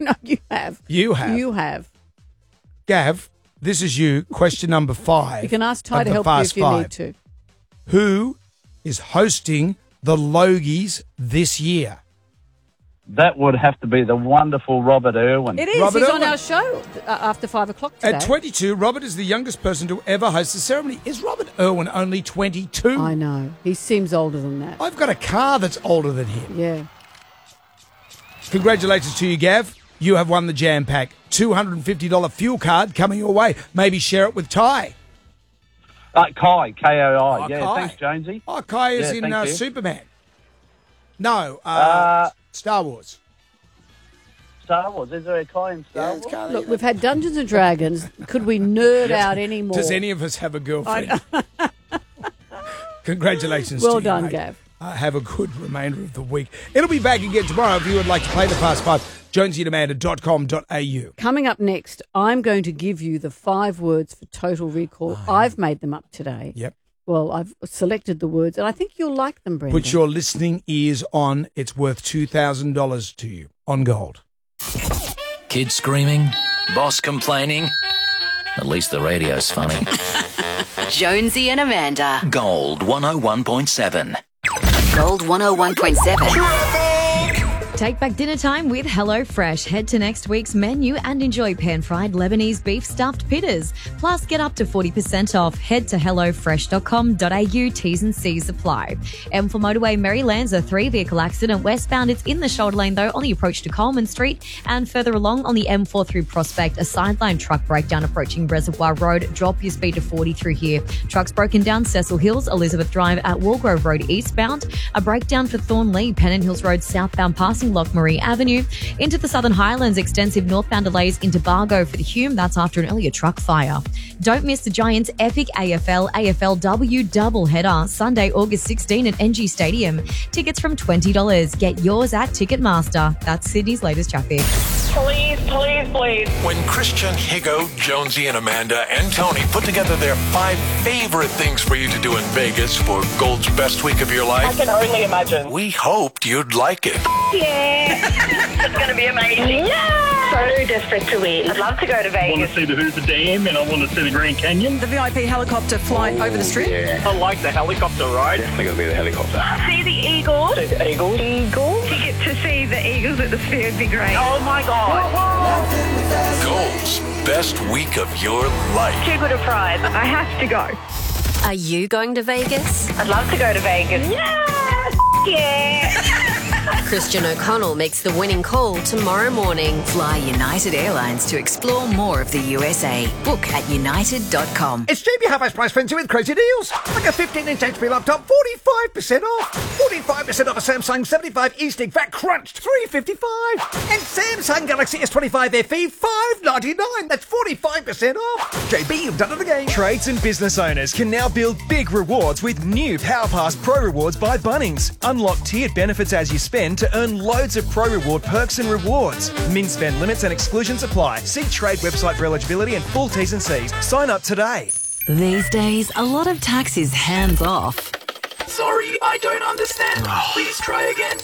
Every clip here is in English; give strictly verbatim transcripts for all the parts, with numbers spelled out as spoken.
No, you have. You have. You have. Gav, this is you. Question number five. You can ask Ty of to the help you Fast if you Five. need to. Who is hosting the Logies this year? That would have to be the wonderful Robert Irwin. It is. Robert He's Irwin. on our show uh, after five o'clock today. At twenty-two, Robert is the youngest person to ever host the ceremony. Is Robert Irwin only twenty-two? I know. He seems older than that. I've got a car that's older than him. Yeah. Congratulations to you, Gav. You have won the Jam Pack. two hundred fifty dollars fuel card coming your way. Maybe share it with Ty. Uh, Kai, K O I. Oh, yeah, Kai. thanks, Jonesy. Oh, Kai is Yeah, in thank uh, you. Superman. No, uh, Uh, Star Wars. Star Wars. Is there a Kai in Star Yeah, Wars? it's Kai. Look, we've had Dungeons and Dragons. Could we nerd out any more? Does any of us have a girlfriend? Congratulations Well to you, done, mate. Gav. Uh, have a good remainder of the week. It'll be back again tomorrow if you would like to play the Fast Five. jonesy and amanda dot com dot a u. Coming up next, I'm going to give you the five words for Total Recall. I've made them up today. Yep. Well, I've selected the words, and I think you'll like them, Brendan. Put your listening ears on. It's worth two thousand dollars to you on gold. Kids screaming, boss complaining. At least the radio's funny. Jonesy and Amanda. Gold one oh one point seven. Gold one oh one point seven. Take back dinner time with HelloFresh. Head to next week's menu and enjoy pan-fried Lebanese beef stuffed pitters. Plus, get up to forty percent off. Head to hello fresh dot com dot a u. T's and C's apply. M for motorway, Maryland's a three-vehicle accident. Westbound, it's in the shoulder lane, though, on the approach to Coleman Street. And further along on the M four through Prospect, a sideline truck breakdown approaching Reservoir Road. Drop your speed to forty through here. Trucks broken down Cecil Hills, Elizabeth Drive at Walgrove Road eastbound. A breakdown for Thornley, Pennant Hills Road southbound passing Lockmarie Avenue. Into the Southern Highlands, extensive northbound delays into Bargo for the Hume. That's after an earlier truck fire. Don't miss the Giants' epic A F L A F L W doubleheader Sunday, August sixteenth at N G Stadium. Tickets from twenty dollars. Get yours at Ticketmaster. That's Sydney's latest traffic. Please, please, please. When Christian, Higo, Jonesy, and Amanda and Tony put together their five favorite things for you to do in Vegas for Gold's best week of your I life, can only imagine. we hoped you'd like it. Yeah. It's going to be amazing. Yeah. So desperate to win. I'd love to go to I want Vegas. to see the Hoover Dam and I want to see the Grand Canyon. The V I P helicopter flight over the strip. I like the helicopter ride. Definitely going to be the helicopter. See the Eagles. See the Eagles. Eagles. Ticket to see the Eagles at the Sphere would be great. Oh my God. Gold's best week of your life. Too good a prize. I have to go. Are you going to Vegas? I'd love to go to Vegas. Yeah. Yeah. Christian O'Connell makes the winning call tomorrow morning. Fly United Airlines to explore more of the U S A. Book at united dot com. It's J B Half Price Frenzy with crazy deals. Like a fifteen inch H P laptop, forty-five percent off. forty-five percent off a Samsung seventy-five E-Stick Fat Crunched, three fifty-five. And Samsung Galaxy S twenty-five F E, five ninety-nine. That's forty-five percent off. J B, you've done it again. Trades and business owners can now build big rewards with new PowerPass Pro Rewards by Bunnings. Unlock tiered benefits as you spend to earn loads of Pro Reward perks and rewards. Min spend limits and exclusions apply. See Trade website for eligibility and full T's and C's. Sign up today. These days, a lot of tax is hands off. Sorry, I don't understand. Please try again.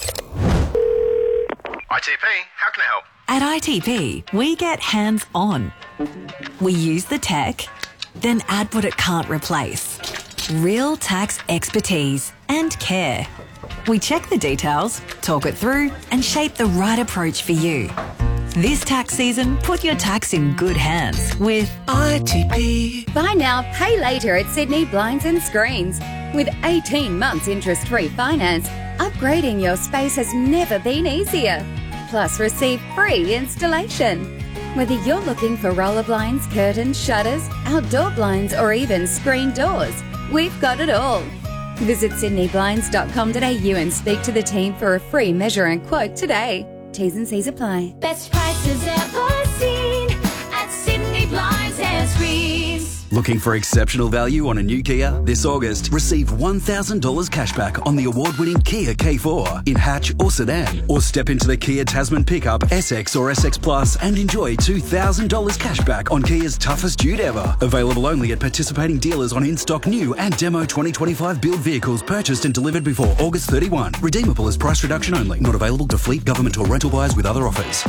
I T P, how can I help? At I T P, we get hands on. We use the tech, then add what it can't replace. Real tax expertise and care. We check the details, talk it through, and shape the right approach for you. This tax season, put your tax in good hands with I T P. Buy now, pay later at Sydney Blinds and Screens. With eighteen months interest-free finance, upgrading your space has never been easier. Plus, receive free installation. Whether you're looking for roller blinds, curtains, shutters, outdoor blinds, or even screen doors, we've got it all. Visit sydney blinds dot com dot a u and speak to the team for a free measure and quote today. T's and C's apply. Best prices ever seen at Sydney Blinds and Screens. Looking for exceptional value on a new Kia? This August, receive one thousand dollars cashback on the award-winning Kia K four in hatch or sedan. Or step into the Kia Tasman pickup, S X or S X Plus and enjoy two thousand dollars cashback on Kia's toughest dude ever. Available only at participating dealers on in-stock new and demo twenty twenty-five build vehicles purchased and delivered before August thirty-first. Redeemable as price reduction only. Not available to fleet, government or rental buyers with other offers.